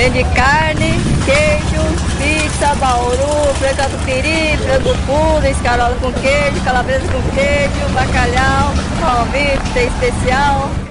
Tem de carne, queijo, pizza, bauru, frango catupiry, frango puro, escarola com queijo, calabresa com queijo, bacalhau, pão bife, tem especial.